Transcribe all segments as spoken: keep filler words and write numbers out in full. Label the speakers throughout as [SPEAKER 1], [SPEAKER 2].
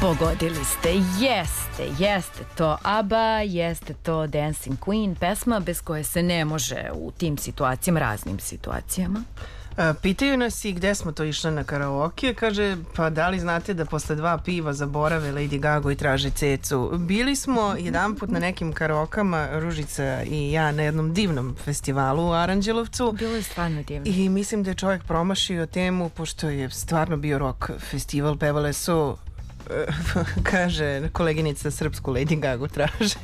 [SPEAKER 1] Pogodili ste, jeste, jeste to ABBA, jeste to Dancing Queen, pesma bez koje se ne može u tim situacijama, raznim situacijama.
[SPEAKER 2] Pitaju nas i gde smo to išli na karaoke. Kaže, pa da li znate da posle dva piva zaborave Lady Gaga i traže cecu? Bili smo jedan put na nekim karaokama, Ružica i ja, na jednom divnom festivalu u Aranđelovcu.
[SPEAKER 1] Bilo je stvarno divno.
[SPEAKER 2] I mislim da je čovjek promašio temu, pošto je stvarno bio rock festival, pevale su kaže koleginica srpsku Lady Gagu traže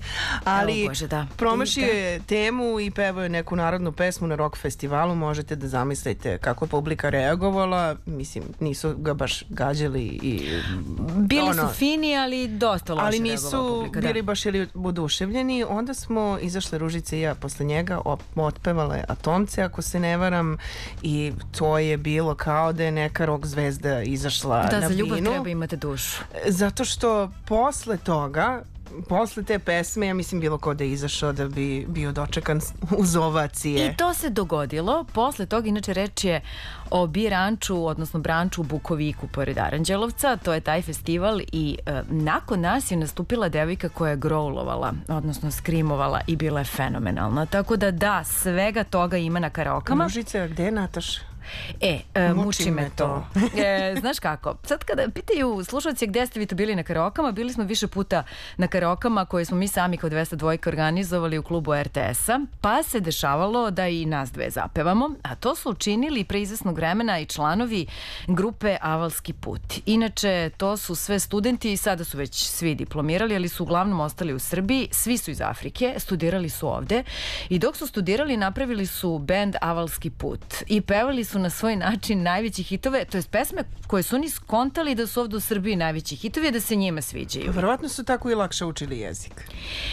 [SPEAKER 2] ali
[SPEAKER 1] Bože, da.
[SPEAKER 2] promašio je temu i pevao je neku narodnu pesmu na rock festivalu. Možete da zamislite kako je publika reagovala. Mislim, nisu ga baš gađali i
[SPEAKER 1] bili
[SPEAKER 2] ono,
[SPEAKER 1] su fini, ali dosta loše
[SPEAKER 2] ali
[SPEAKER 1] nisu
[SPEAKER 2] publika, bili da. baš ili oduševljeni. Onda smo izašle Ružice i ja posle njega, otpevale Atomce, ako se ne varam, i to je bilo kao da je neka rock zvezda izašla
[SPEAKER 1] da,
[SPEAKER 2] na
[SPEAKER 1] za ljubav
[SPEAKER 2] binu.
[SPEAKER 1] treba imate dušu.
[SPEAKER 2] Zato što posle toga, posle te pesme, ja mislim bilo ko da je izašao da bi bio dočekan uz ovacije.
[SPEAKER 1] I to se dogodilo. Posle toga, inače, reč je o Biranču, odnosno Branču u Bukoviku pored Aranđelovca. To je taj festival i e, nakon nas je nastupila devojka koja je growlovala, odnosno skrimovala i bila je fenomenalna. Tako da da, svega toga ima na karaokama.
[SPEAKER 2] Ružice, gde je Nataša?
[SPEAKER 1] E, e muči, muči me to. e, znaš kako, sad kada pitaju slušalci gde ste vi to bili na karaokama, bili smo više puta na karaokama koje smo mi sami kao dvesta dva organizovali u klubu er te es-a, pa se dešavalo da i nas dve zapevamo, a to su učinili pre izvesnog vremena i članovi grupe Avalski put. Inače, to su sve studenti i sada su već svi diplomirali, ali su uglavnom ostali u Srbiji, svi su iz Afrike, studirali su ovde i dok su studirali napravili su bend Avalski put i pevali su na svoj način najveći hitove, to je pesme koje su oni skontali da su ovde u Srbiji najveći hitovi, da se njima sviđaju.
[SPEAKER 2] Verovatno su tako i lakše učili jezik.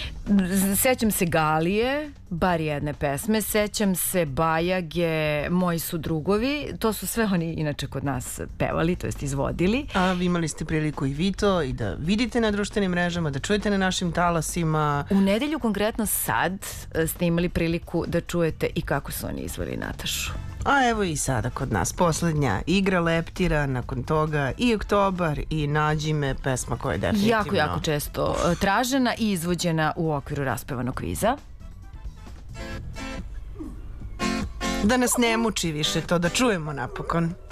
[SPEAKER 1] Sećam se Galije, bar jedne pesme, sećam se Bajage, Moji su drugovi, to su sve oni inače kod nas pevali, to jest izvodili.
[SPEAKER 2] A vi imali ste priliku i vi to i da vidite na društvenim mrežama, da čujete na našim talasima.
[SPEAKER 1] U nedelju, konkretno sad, ste imali priliku da čujete i kako su oni izveli Natašu.
[SPEAKER 2] A evo i sada kod nas poslednja igra leptira, nakon toga i Oktobar i Nađi me, pesma koja je definitivno
[SPEAKER 1] jako, jako često tražena i izvođena u okviru raspevanog kviza.
[SPEAKER 2] Da nas ne muči više to, da čujemo napokon.